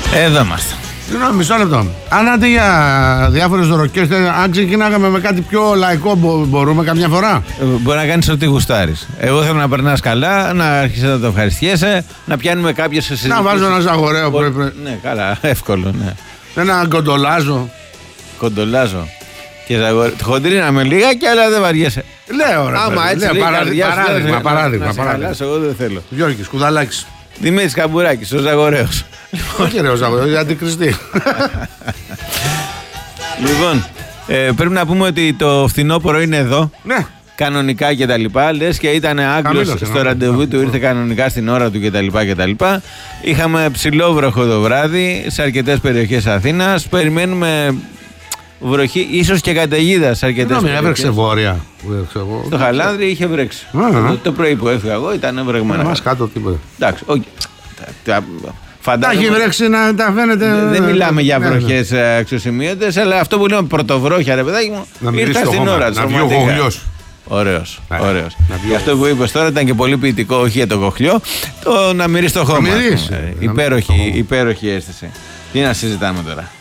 Εδώ είμαστε. Συγγνώμη, μισό λεπτό. Αν άντε για διάφορες δωροκές, αν ξεκινάγαμε με κάτι πιο λαϊκό, μπορούμε καμιά φορά. Μπορεί να κάνεις ό,τι γουστάρεις. Εγώ θέλω να περνάς καλά, να αρχίσεις να το ευχαριστιέσαι, να πιάνουμε κάποιες συζητήσεις. Να βάζω ένα ζαγοραίο πρέπει. Ναι, καλά, εύκολο, ναι. Ένα κοντολάζο. Κοντολάζο. Και χοντρίνα με λίγα και άλλα δεν βαριέσαι. Λέω ρε. Άμα έτσι λέει, παράδειγμα. Εγώ δεν θέλω. Γιώργης Κουδαλάκης. Δημήτρης Καμπουράκης, ο Ζαγορέος. Όχι ρε ο Ζαγορέος, για αντικριστή. Λοιπόν, πρέπει να πούμε ότι το φθινόπωρο είναι εδώ. Ναι. Κανονικά και τα λοιπά. Λες και ήταν Άγγλος στο ραντεβού του, ήρθε κανονικά στην ώρα του και τα λοιπά. Είχαμε ψηλό βροχό το βράδυ σε αρκετές περιοχές Αθήνας. Περιμένουμε βροχή, ίσως και καταιγίδα σε αρκετές περιοχές. Έβρεξε βόρεια. Στο Χαλάνδρη είχε βρέξει. Το πρωί που έφυγα εγώ ήταν βρεγμένα. Μας κάτω τίποτα. Εντάξει, όχι. Τα έχει βρέξει να τα φαίνεται. Δεν μιλάμε για βροχές αξιοσημείωτες, αλλά αυτό που λέμε πρωτοβρόχια, ρε παιδάκι μου, ήρθα στην ώρα της. Ωραίος. Γι' αυτό που είπες τώρα ήταν και πολύ ποιητικό, όχι για το κοχλιό, το να μυρίσει το χώμα. Υπέροχη αίσθηση. Τι να συζητάμε τώρα.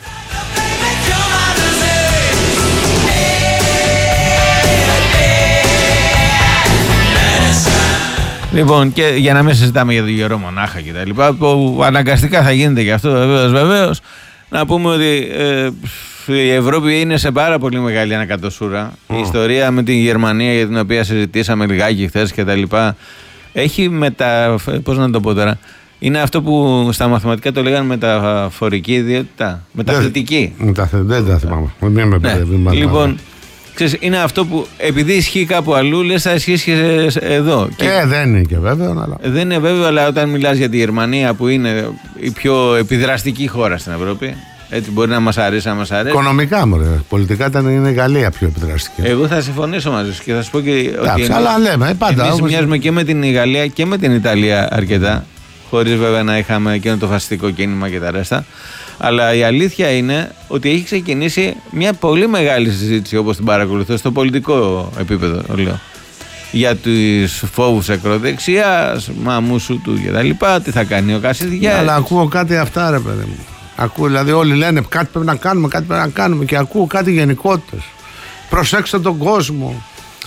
Λοιπόν, και για να μην συζητάμε για τον Γερό Μονάχα και τα λοιπά, που αναγκαστικά θα γίνεται και αυτό βεβαίως, να πούμε ότι η Ευρώπη είναι σε πάρα πολύ μεγάλη ανακατοσούρα. Η ιστορία με την Γερμανία, για την οποία συζητήσαμε λιγάκι χθες και τα λοιπά, έχει πώς να το πω τώρα, είναι αυτό που στα μαθηματικά το λέγανε μεταφορική ιδιότητα, μεταθετική. Δεν τα θυμάμαι. Λοιπόν, είναι αυτό που επειδή ισχύει κάπου αλλού, λες θα ισχύσει εδώ. Δεν είναι και βέβαιο. Αλλά... Δεν είναι βέβαιο, αλλά όταν μιλάς για τη Γερμανία, που είναι η πιο επιδραστική χώρα στην Ευρώπη, έτσι μπορεί να μας αρέσει, να μας αρέσει. Οικονομικά, μωρέ. Πολιτικά είναι η Γαλλία πιο επιδραστική. Εγώ θα συμφωνήσω μαζί σου και θα σου πω και ότι. Αλλά λέμε, πάντα. Εμείς μοιάζουμε και με την Γαλλία και με την Ιταλία αρκετά. Χωρίς βέβαια να είχαμε εκείνο το φασιστικό κίνημα και τα ρέστα. Αλλά η αλήθεια είναι ότι έχει ξεκινήσει μια πολύ μεγάλη συζήτηση, όπως την παρακολουθώ, στο πολιτικό επίπεδο, λέω. Για τους φόβους ακροδεξιάς, μαμούσου του κτλ. Τι θα κάνει ο Κασιδιάρης. Αλλά ακούω κάτι αυτά, ρε παιδί μου. Ακούω, δηλαδή, όλοι λένε κάτι πρέπει να κάνουμε, και ακούω κάτι γενικότητες. Προσέξτε τον κόσμο.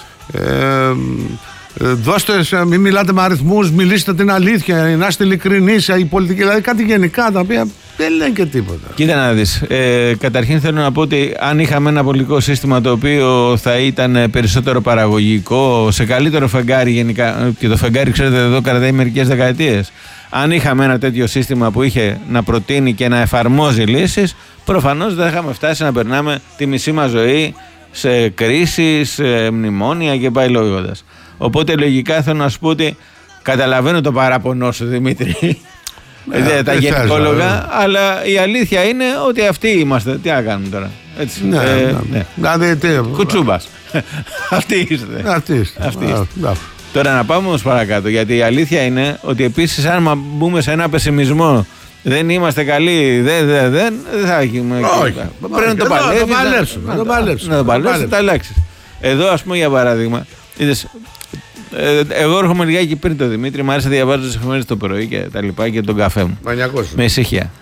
Μην μιλάτε με αριθμούς, μιλήστε την αλήθεια, να είστε ειλικρινείς, η πολιτική, δηλαδή κάτι γενικά τα οποία δεν λένε και τίποτα. Κοίτα να δεις, καταρχήν θέλω να πω ότι αν είχαμε ένα πολιτικό σύστημα το οποίο θα ήταν περισσότερο παραγωγικό, σε καλύτερο φεγγάρι γενικά, και το φεγγάρι ξέρετε εδώ κρατάει μερικές δεκαετίες, αν είχαμε ένα τέτοιο σύστημα που είχε να προτείνει και να εφαρμόζει λύσεις, προφανώς δεν θα είχαμε φτάσει να περνάμε τη μισή μας ζωή σε κρίσεις, σε μνημόνια και πάει λόγοντας. Οπότε λογικά θέλω να σου πω ότι καταλαβαίνω το παράπονο σου, Δημήτρη, τα γενικόλογα, αλλά η αλήθεια είναι ότι αυτοί είμαστε. Τι να κάνουμε τώρα. Έτσι. Κουτσούμπας. Αυτοί είστε. Τώρα να πάμε όμως παρακάτω, γιατί η αλήθεια είναι ότι επίσης αν μπούμε σε ένα πεσημισμό, δεν είμαστε καλοί, δεν θα έχουμε. Πρέπει να το παλέψουμε. Να το παλέψουμε, τα αλλάξεις. Εδώ, ας πούμε, για παράδειγμα, είδες, εγώ έρχομαι λιγάκι πριν το Δημήτρη, μου άρεσε να διαβάζω τις εφημερίδες το πρωί και τα λοιπά και τον καφέ μου. Με ησυχία.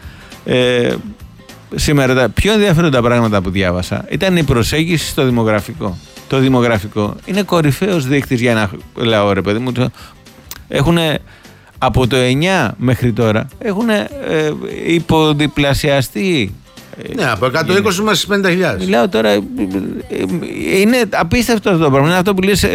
Σήμερα τα πιο ενδιαφέροντα πράγματα που διάβασα ήταν η προσέγγιση στο δημογραφικό. Το δημογραφικό είναι κορυφαίος δείκτης για ένα λαό, ρε παιδί μου. Έχουν από το 9 μέχρι τώρα έχουν υποδιπλασιαστεί. Ναι, από 120 μας στις 50.000. Μιλάω τώρα, είναι απίστευτο αυτό το πράγμα. Είναι αυτό που λες,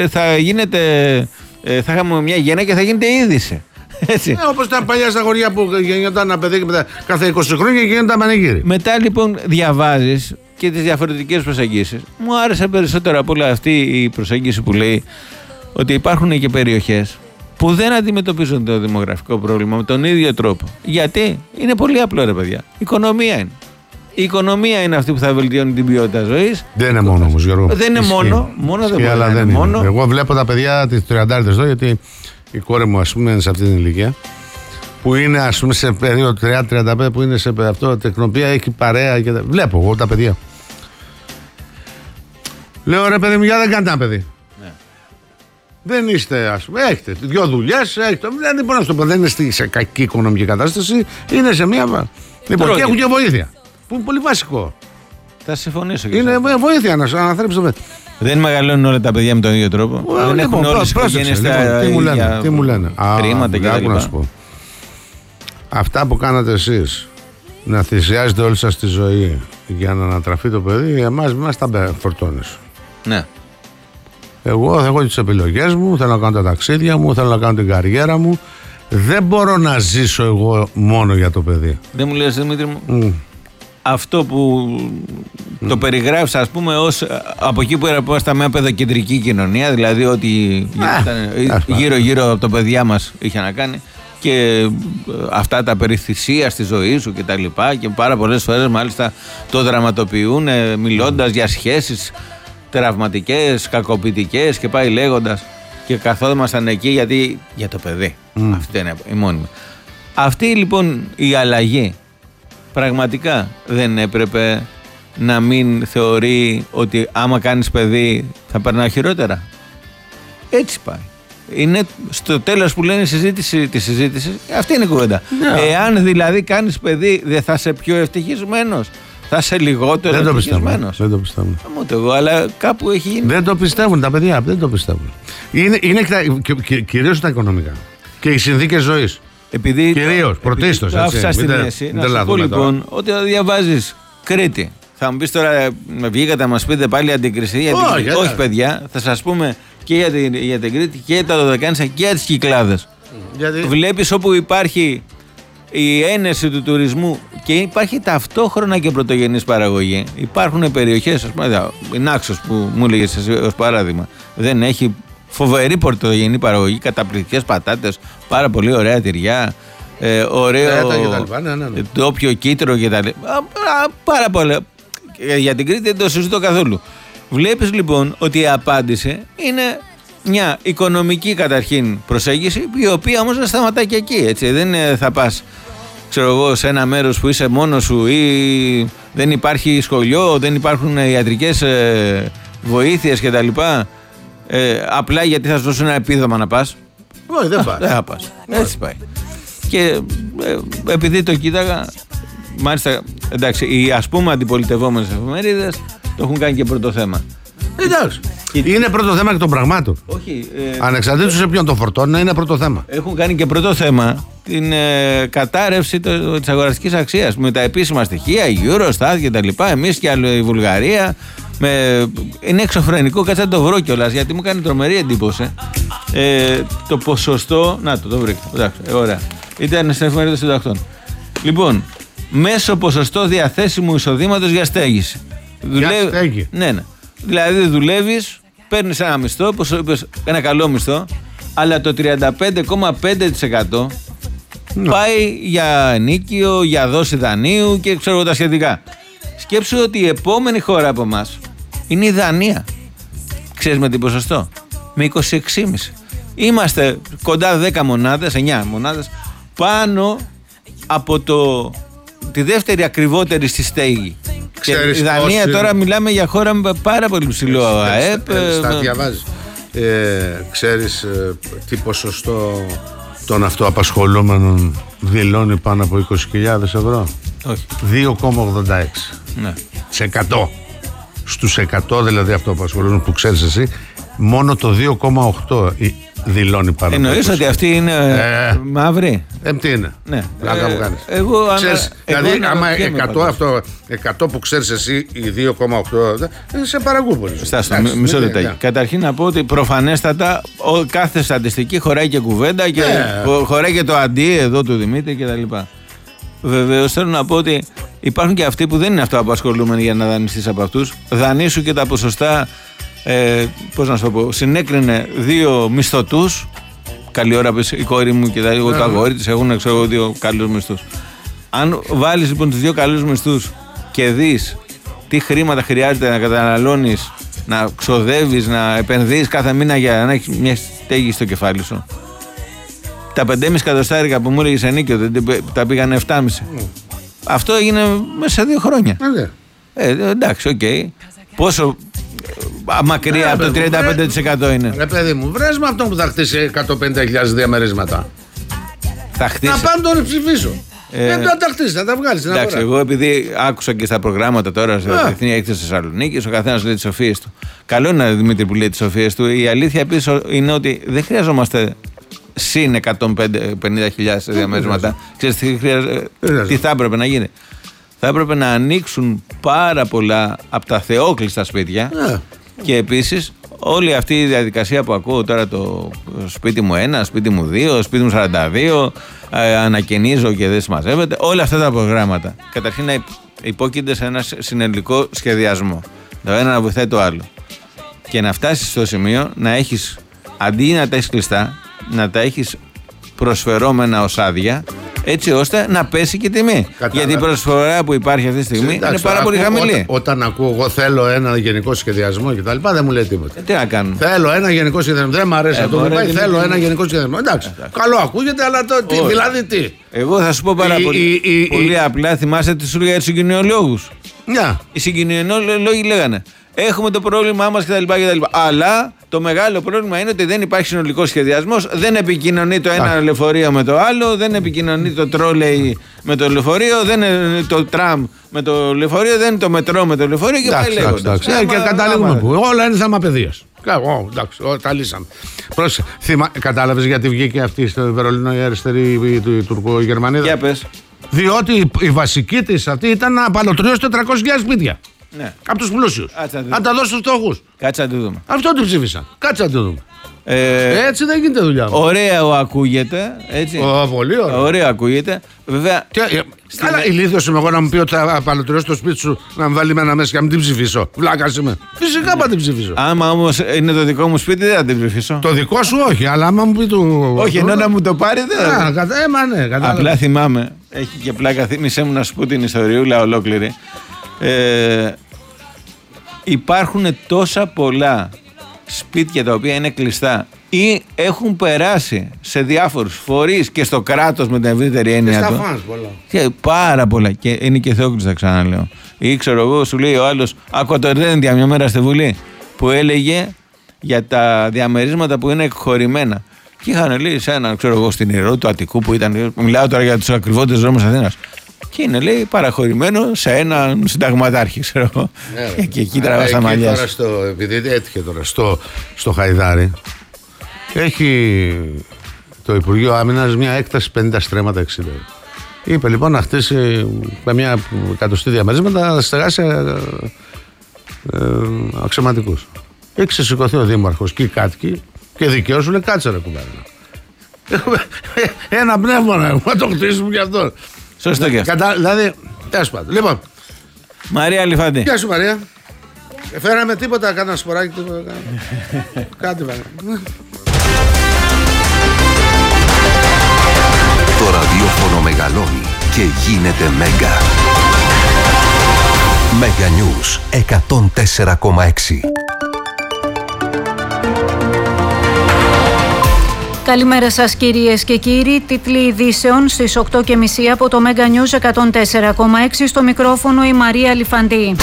θα είχαμε μια γέννα και θα γίνεται είδηση. Όπως τα παλιά στα χωριά που γεννιόταν ένα παιδί και κάθε 20 χρόνια και γίνονταν πανηγύρι. Μετά λοιπόν διαβάζεις και τις διαφορετικές προσεγγίσεις. Μου άρεσε περισσότερο από όλα αυτή η προσέγγιση που λέει ότι υπάρχουν και περιοχές που δεν αντιμετωπίζουν το δημογραφικό πρόβλημα με τον ίδιο τρόπο. Γιατί? Είναι πολύ απλό, ρε παιδιά. Οικονομία είναι. Η οικονομία είναι αυτή που θα βελτιώνει την ποιότητα ζωής. Δεν είναι μόνο όμως, Γιώργο. Δεν είναι μόνο. Μόνο δεν μπορεί να είναι μόνο. Εγώ βλέπω τα παιδιά της 30 εδώ, γιατί η κόρη μου, ας πούμε, είναι σε αυτή την ηλικία. Που είναι, ας πούμε, σε περίοδο 30-35, που είναι σε αυτό, τεκνοπία, έχει παρέα. Και βλέπω εγώ τα παιδιά. Λέω, ρε παιδί μου, για δεν κάνετε ένα παιδί. Ναι. δεν είστε, ας πούμε, έχετε 2 δουλειές, δεν μπορεί να το πω, δεν είναι σε κακή οικονομική κατάσταση, είναι σε μια. Λοιπόν, και έχουν και βοήθεια. Που είναι πολύ βασικό. Θα συμφωνήσω και είναι βοήθεια να αναθρέψει το παιδί. Δεν μεγαλώνουν όλα τα παιδιά με τον ίδιο τρόπο. Δεν έχουν όλες τις οικογένειες τα ίδια χρήματα κτλ. Να σου πω. Αυτά που κάνατε εσείς, να θυσιάζετε όλη σας τη ζωή για να ανατραφεί το παιδί, εμάς μας τα φορτώνεις. Ναι. Εγώ έχω τις επιλογές μου, θέλω να κάνω τα ταξίδια μου, θέλω να κάνω την καριέρα μου. Δεν μπορώ να ζήσω εγώ μόνο για το παιδί. Δεν μου λες, Δημήτρη μου, αυτό που το περιγράφεις, ας πούμε, ως από εκεί που érαμε μια παιδοκεντρική κοινωνία, δηλαδή ότι γύρω-γύρω από τα παιδιά μας είχε να κάνει, και αυτά τα περί θυσίας στη ζωή σου και τα λοιπά, και πάρα πολλές φορές μάλιστα το δραματοποιούν μιλώντας για σχέσεις τραυματικές, κακοποιητικές και πάει λέγοντας, και καθόμασταν εκεί γιατί για το παιδί. Αυτή είναι η μόνιμη. Αυτή λοιπόν η αλλαγή πραγματικά δεν έπρεπε να μην θεωρεί ότι άμα κάνεις παιδί θα περνάει χειρότερα? Έτσι πάει. Είναι στο τέλος που λένε τη συζήτηση, αυτή είναι η κουβέντα. Εάν δηλαδή κάνεις παιδί, δεν θα είσαι πιο ευτυχισμένος? Θα είσαι λιγότερο ευτυχισμένος? Δεν το πιστεύω. Ούτε εγώ, αλλά κάπου έχει γίνει. Δεν το πιστεύουν τα παιδιά, δεν το πιστεύουν. Είναι κυρίως τα οικονομικά και οι συνθήκες ζωής. Κυρίως, πρωτίστως. Άφησα στη μέση να σου πω λοιπόν ότι διαβάζεις Κρήτη. Θα μου πεις τώρα, βγήκατε να μας πείτε πάλι αντικρισία? Όχι, παιδιά, θα σας πούμε και για την Κρήτη και για τα Δωδεκάνησα και για τις Κυκλάδες. Βλέπεις όπου υπάρχει η ένεση του τουρισμού και υπάρχει ταυτόχρονα και πρωτογενής παραγωγή. Υπάρχουν περιοχές, ας πούμε, η Νάξος που μου έλεγες εσύ ως παράδειγμα, δεν έχει φοβερή πρωτογενή παραγωγή, καταπληκτικές πατάτες, πάρα πολύ ωραία τυριά, ωραίο τόπιο κίτρο κτλ. Πάρα πολλά. Για την Κρήτη δεν το συζητώ καθόλου. Βλέπεις λοιπόν ότι η απάντηση είναι μια οικονομική καταρχήν προσέγγιση, η οποία όμως δεν σταματάει και εκεί. Έτσι. Δεν θα πας, ξέρω εγώ, σε ένα μέρος που είσαι μόνος σου ή δεν υπάρχει σχολείο, δεν υπάρχουν ιατρικές βοήθειες κτλ. Απλά γιατί θα σου δώσουν ένα επίδομα να πας. Όχι, δεν πας. Δεν θα πας. Έτσι πάει. Και επειδή το κοίταγα, μάλιστα, εντάξει, οι ας πούμε αντιπολιτευόμενες εφημερίδες το έχουν κάνει και πρώτο θέμα. Εντάξει. Είναι πρώτο θέμα και των πραγμάτων. Όχι. Ανεξαρτήτως σε ποιον το φορτώνει, είναι πρώτο θέμα. Έχουν κάνει και πρώτο θέμα την κατάρρευση της αγοραστικής αξίας με τα επίσημα στοιχεία, η Eurostat και τα λοιπά. Εμείς και η Βουλγαρία. Είναι εξωφρενικό, κάτσε να το βρω κιόλας γιατί μου κάνει τρομερή εντύπωση. Το ποσοστό. Να το βρήκα. Εντάξει, ωραία. Ήταν στην εφημερίδα Συντακτών. Λοιπόν, μέσο ποσοστό διαθέσιμου εισοδήματος για στέγηση. Για στέγη. Ναι. Δηλαδή δουλεύεις, παίρνεις ένα μισθό, όπως είπες, ένα καλό μισθό, αλλά το 35,5% πάει για ενίκιο, για δόση δανείου και ξέρω τα σχετικά. Σκέψου ότι η επόμενη χώρα από εμάς είναι η Δανία. Ξέρεις με τι ποσοστό? Με 26,5. Είμαστε κοντά 10 μονάδες, 9 μονάδες, πάνω από τη δεύτερη ακριβότερη στη στέγη. Και η Δανία τώρα μιλάμε για χώρα με πάρα πολύ ψηλό ΑΕΠ. Τα διαβάζεις. Ξέρεις τι ποσοστό των αυτοαπασχολούμενων δηλώνει πάνω από 20.000 ευρώ? Όχι. 2,86. Ναι. Σε 100. Στους 100 δηλαδή αυτοαπασχολούμενους που ξέρεις εσύ, μόνο το 2,8 δηλώνει πάνω. Εννοείς ότι αυτή είναι μαύρη? Τι είναι? Ναι. Πλάκα μου κάνεις. Ξέρεις, δηλαδή άμα 100 που ξέρεις εσύ, οι 2,8 σε παραγκούπολη. Στάσου, μισό λεπτάκι. Καταρχήν να πω ότι προφανέστατα κάθε στατιστική χωράει και κουβέντα και χωράει και το αντί εδώ του Δημήτρη κτλ. Βεβαίως θέλω να πω ότι υπάρχουν και αυτοί που δεν είναι αυτοαπασχολούμενοι για να δανειστείς από αυτούς. Δανείσου και τα ποσοστά. Πώς να σου το πω, συνέκρινε 2 μισθωτούς. Καλή ώρα πες, η κόρη μου και το αγόρι της έχουν 2 καλούς μισθούς. Αν βάλεις λοιπόν τους 2 καλούς μισθούς και δεις τι χρήματα χρειάζεται να καταναλώνεις, να ξοδεύεις, να επενδύεις κάθε μήνα για να έχεις μια στέγη στο κεφάλι σου, τα 5,5 εκατοστάρικα που μου έλεγες ενίκιο τα πήγανε 7,5. Αυτό έγινε μέσα σε 2 χρόνια. Εντάξει, οκ. Πόσο μακριά από το 35% είναι. Ρε παιδί μου, βρες με αυτόν που θα χτίσει 150.000 διαμερίσματα. Θα χτίσει. Να πάνε τον ψηφίσω. Δεν θα τα χτίσει, θα τα βγάλει στην αγορά. Εντάξει, εγώ επειδή άκουσα και στα προγράμματα τώρα στην Εθνική Έκθεση Θεσσαλονίκη, ο καθένας λέει τις σοφίες του. Καλό είναι ο Δημήτρη που λέει τις σοφίες του. Η αλήθεια επίσης είναι ότι δεν χρειαζόμαστε συν 150.000 διαμερίσματα. Ξέρεις τι θα έπρεπε να γίνει? Θα έπρεπε να ανοίξουν πάρα πολλά από τα θεόκλειστα σπίτια και επίσης όλη αυτή η διαδικασία που ακούω τώρα, το σπίτι μου 1, σπίτι μου 2, σπίτι μου 42, ανακαινίζω και δεν συμμαζεύεται, όλα αυτά τα προγράμματα καταρχήν να υπόκεινται σε ένα συνολικό σχεδιασμό. Το ένα να βοηθάει το άλλο. Και να φτάσεις στο σημείο να έχεις, αντί να τα έχεις κλειστά, να τα έχεις προσφερόμενα ως άδεια, έτσι ώστε να πέσει και η τιμή. Γιατί η προσφορά που υπάρχει αυτή τη στιγμή είναι πάρα πολύ χαμηλή. Όταν ακούω, εγώ θέλω ένα γενικό σχεδιασμό κτλ., δεν μου λέει τίποτα. Τι να κάνουμε. Θέλω ένα γενικό σχεδιασμό. Δεν μου αρέσει αυτό που πάει. Θέλω ένα γενικό σχεδιασμό. Εντάξει. Καλό ακούγεται, αλλά δηλαδή τι. Εγώ θα σου πω πάρα πολύ απλά. Θυμάστε τι σου λέγανε του συγκοινωνιολόγους? Οι συγκοινωνιολόγοι λέγανε: έχουμε το πρόβλημά μας κτλ. Αλλά το μεγάλο πρόβλημα είναι ότι δεν υπάρχει συνολικός σχεδιασμός, δεν επικοινωνεί το ένα λεωφορείο με το άλλο, δεν επικοινωνεί το τρόλεϊ με το λεωφορείο, δεν είναι το τραμ με το λεωφορείο, δεν είναι το μετρό με το λεωφορείο και πάει λέγοντας. Και καταλήγουμε που όλα είναι θέμα παιδείας. Εντάξει, τα λύσαμε. Κατάλαβες γιατί βγήκε αυτή στο Βερολίνο η αριστερή η Τουρκο-Γερμανίδα? Για πες. Διότι η βασική της αυτή ήταν να απαλωτριώσει 400.000 σπίτια. Ναι. Από τους πλούσιους. Αν τα δώσει στους φτωχούς. Κάτσε να το δούμε. Αυτό το ψήφισαν. Κάτσε να το δούμε. Έτσι δεν γίνεται δουλειά. Ωραίο ακούγεται. Έτσι. Πολύ ωραίο. Ωραίο ακούγεται. Βέβαια. Αλλά ηλίθιος είμαι εγώ να μου πει ότι θα απαλωτριώσει το σπίτι σου, να με βάλει με ένα μέσα και να μην την ψηφίσω. Βλάκας είμαι. Φυσικά θα την ψηφίσω. Άμα όμως είναι το δικό μου σπίτι, δεν θα την ψηφίσω. Το δικό σου όχι, αλλά άμα μου πει του. Όχι, ενώ να μου το πάρει δεν. Ναι, απλά θυμάμαι. Έχει και πλάκα. Θύμισέ μου να σου πω την ιστοριούλα ολόκληρη. Υπάρχουν τόσα πολλά σπίτια τα οποία είναι κλειστά ή έχουν περάσει σε διάφορους φορείς και στο κράτος με την ευρύτερη έννοια του. Και πάρα πολλά. Και είναι και θεόκλειστα, ξαναλέω. Ή ξέρω εγώ, σου λέει ο άλλος, άκουα το Ερδένδια μια μέρα στη Βουλή που έλεγε για τα διαμερίσματα που είναι εκχωρημένα. Και είχαν λέει σε έναν, ξέρω εγώ, στην Ηρώ του Αττικού που ήταν. Μιλάω τώρα για τους ακριβότερους δρόμους Αθήνας. Και είναι, λέει, παραχωρημένο σε έναν συνταγματάρχη, ξέρω εγώ. Και εκεί τραβά τα μαλλιά. Επειδή έτυχε τώρα στο Χαϊδάρι, έχει το Υπουργείο Άμυνας μια έκταση 50 στρέμματα 60. Είπε λοιπόν να χτίσει μια εκατοστή διαμερίσματα να στεγάσει αξιωματικούς. Έχει ξεσηκωθεί ο Δήμαρχος και οι κάτοικοι και δικαίως σου λέει: κάτσε ρε κουμπάρι. Ένα πνεύμα να το χτίσουμε κι αυτό. Σωστό και αυτό. Δηλαδή, τέλος πάντων. Λοιπόν, Μαρία Αλιφαντή. Γεια σου Μαρία. Φέραμε τίποτα, κάνα σποράκι. Κάτι βάλε. Το ραδιόφωνο μεγαλώνει και γίνεται μέγα. Μέγα News 104,6. Καλημέρα σας κυρίες και κύριοι. Τίτλοι ειδήσεων στις 8.30 από το Μέγα News 104,6. Στο μικρόφωνο η Μαρία Αλιφαντή.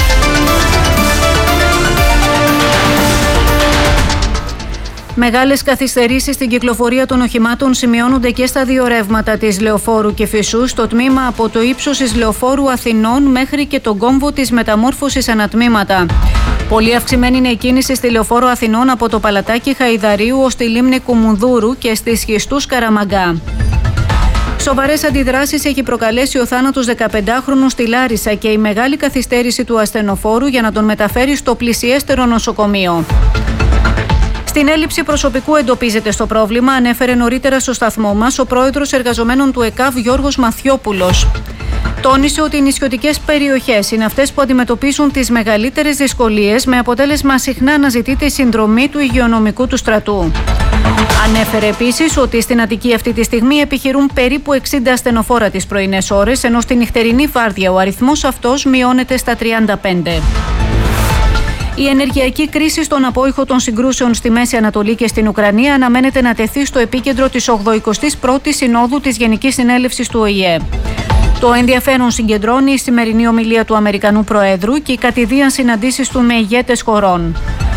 Μεγάλες καθυστερήσεις στην κυκλοφορία των οχημάτων σημειώνονται και στα δύο ρεύματα της Λεωφόρου Κηφισού, στο τμήμα από το ύψος της Λεωφόρου Αθηνών μέχρι και τον κόμβο της μεταμόρφωσης ανατμήματα. Πολύ αυξημένη είναι η κίνηση στη Λεωφόρο Αθηνών από το Παλατάκι Χαϊδαρίου ως τη λίμνη Κουμουνδούρου και στις Χιστούς Καραμαγκά. Σοβαρές αντιδράσεις έχει προκαλέσει ο θάνατος 15χρονου στη Λάρισα και η μεγάλη καθυστέρηση του ασθενοφόρου για να τον μεταφέρει στο πλησιέστερο νοσοκομείο. Στην έλλειψη προσωπικού εντοπίζεται στο πρόβλημα, ανέφερε νωρίτερα στο σταθμό μας ο πρόεδρος εργαζομένων του ΕΚΑΒ Γιώργος Μαθιόπουλος. Τόνισε ότι οι νησιωτικές περιοχές είναι αυτές που αντιμετωπίζουν τις μεγαλύτερες δυσκολίες, με αποτέλεσμα συχνά να ζητείται η συνδρομή του υγειονομικού του στρατού. Ανέφερε επίσης ότι στην Αττική αυτή τη στιγμή επιχειρούν περίπου 60 ασθενοφόρα τις πρωινές ώρες, ενώ στη νυχτερινή βάρδια ο αριθμός αυτός μειώνεται στα 35. Η ενεργειακή κρίση στον απόϊχο των συγκρούσεων στη Μέση Ανατολή και στην Ουκρανία αναμένεται να τεθεί στο επίκεντρο της 81ης Συνόδου της Γενικής Συνέλευσης του ΟΗΕ. Το ενδιαφέρον συγκεντρώνει η σημερινή ομιλία του Αμερικανού Προέδρου και οι κατηδίαν συναντήσεις του με ηγέτες χωρών.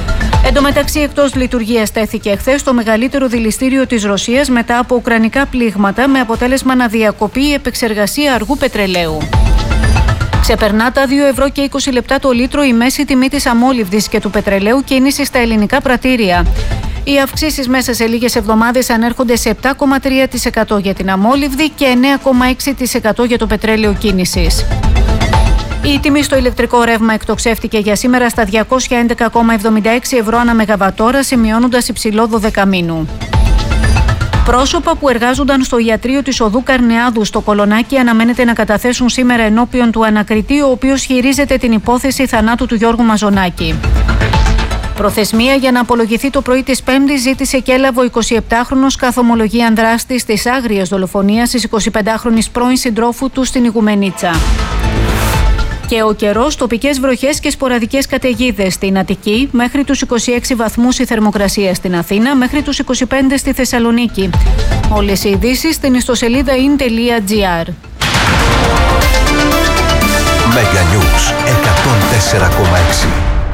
Εν τω μεταξύ, εκτός λειτουργίας τέθηκε χθες το μεγαλύτερο δηληστήριο της Ρωσίας μετά από ουκρανικά πλήγματα, με αποτέλεσμα να διακοπεί η επεξεργασία αργού πετρελαίου. Ξεπερνά τα 2,20 € το λίτρο η μέση τιμή της αμόλυβδης και του πετρελαίου κίνηση στα ελληνικά πρατήρια. Οι αυξήσεις μέσα σε λίγες εβδομάδες ανέρχονται σε 7,3% για την αμόλυβδη και 9,6% για το πετρέλαιο κίνησης. Η τιμή στο ηλεκτρικό ρεύμα εκτοξεύτηκε για σήμερα στα 211,76 € ανά μεγαβατόρα, σημειώνοντας υψηλό 12 μήνου. Πρόσωπα που εργάζονταν στο ιατρείο της οδού Καρνεάδου στο Κολονάκι αναμένεται να καταθέσουν σήμερα ενώπιον του ανακριτή, ο οποίος χειρίζεται την υπόθεση θανάτου του Γιώργου Μαζονάκη. Προθεσμία για να απολογηθεί το πρωί της Πέμπτης ζήτησε και έλαβε ο 27χρονος καθ' ομολογίαν δράστης της άγριας δολοφονίας της 25χρονης πρώην συντρόφου του στην Ιγουμενίτσα. Και ο καιρός, τοπικές βροχές και σποραδικές καταιγίδες στην Αττική, μέχρι τους 26 βαθμούς η θερμοκρασία στην Αθήνα, μέχρι τους 25 στη Θεσσαλονίκη. Όλες οι ειδήσεις στην ιστοσελίδα in.gr. Meganews 104,6.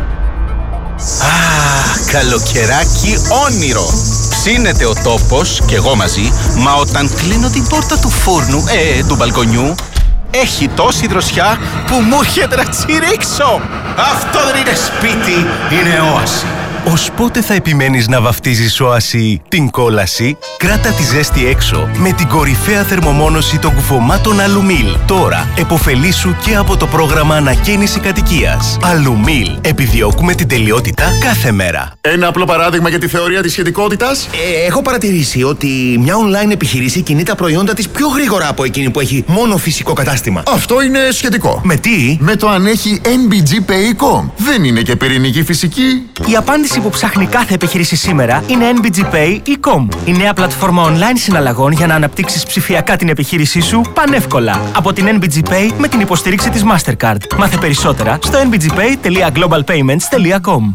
Καλοκαιράκι όνειρο. Ψήνεται ο τόπος και εγώ μαζί, μα όταν κλείνω την πόρτα του φούρνου, του μπαλκονιού, έχει τόση δροσιά που μου έρχεται να τσιρίξω. Αυτό δεν είναι σπίτι, είναι όαση. Ως πότε θα επιμένεις να βαφτίζεις όαση την κόλαση? Κράτα τη ζέστη έξω με την κορυφαία θερμομόνωση των κουφωμάτων Αλουμίλ. Τώρα εποφελήσου και από το πρόγραμμα ανακαίνιση κατοικίας. Αλουμίλ. Επιδιώκουμε την τελειότητα κάθε μέρα. Ένα απλό παράδειγμα για τη θεωρία της σχετικότητας. Έχω παρατηρήσει ότι μια online επιχείρηση κινεί τα προϊόντα της πιο γρήγορα από εκείνη που έχει μόνο φυσικό κατάστημα. Αυτό είναι σχετικό. Με τι? Με το αν έχει NBG Pay.com. Δεν είναι και πυρηνική φυσική. Η απάντηση που ψάχνει κάθε επιχείρηση σήμερα είναι NBG Pay.com. Η νέα πλατφόρμα online συναλλαγών για να αναπτύξεις ψηφιακά την επιχείρησή σου πανεύκολα. Από την NBG Pay με την υποστήριξη της Mastercard. Μάθε περισσότερα στο nbgpay.globalpayments.com.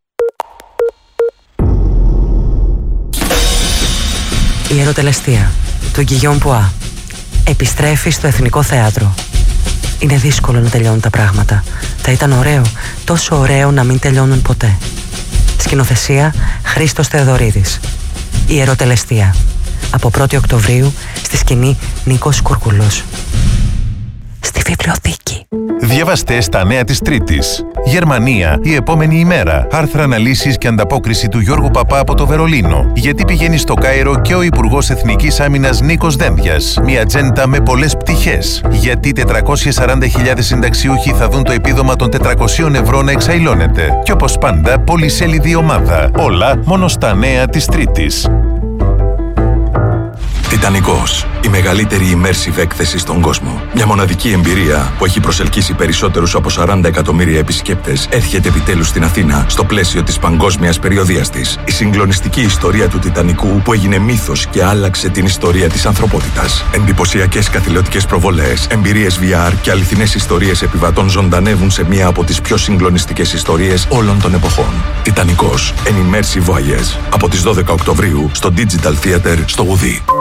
Η ερωτελεστία του Γκυγιόν Πουά επιστρέφει στο Εθνικό Θέατρο. Είναι δύσκολο να τελειώνουν τα πράγματα. Θα ήταν ωραίο, τόσο ωραίο να μην τελειώνουν ποτέ. Σκηνοθεσία Χρήστος Θεοδωρίδης. Η ερωτελεστία. Από 1η Οκτωβρίου στη σκηνή Νίκος Κουρκουλός. Στη βιβλιοθήκη. Διαβαστές τα νέα της Τρίτης. Γερμανία, η επόμενη ημέρα. Άρθρα, αναλύσεις και ανταπόκριση του Γιώργου Παπά από το Βερολίνο. Γιατί πηγαίνει στο Κάιρο και ο Υπουργός Εθνικής Άμυνας Νίκος Δένδιας. Μια ατζέντα με πολλές πτυχές. Γιατί 440.000 συνταξιούχοι θα δουν το επίδομα των 400 ευρώ να εξαϊλώνεται. Και όπως πάντα, πολυσέλιδη ομάδα. Όλα μόνο στα νέα της Τρίτης. Τιτανικός, η μεγαλύτερη immersive έκθεση στον κόσμο. Μια μοναδική εμπειρία που έχει προσελκύσει περισσότερους από 40 εκατομμύρια επισκέπτες έρχεται επιτέλους στην Αθήνα στο πλαίσιο της παγκόσμιας περιοδείας της. Η συγκλονιστική ιστορία του Τιτανικού που έγινε μύθος και άλλαξε την ιστορία της ανθρωπότητας. Εντυπωσιακές καθηλωτικές προβολές, εμπειρίες VR και αληθινές ιστορίες επιβατών ζωντανεύουν σε μία από τις πιο συγκλονιστικές ιστορίες όλων των εποχών. Τιτανικός, an immersive voyage. Από τις 12 Οκτωβρίου στο Digital Theater στο Γουδί.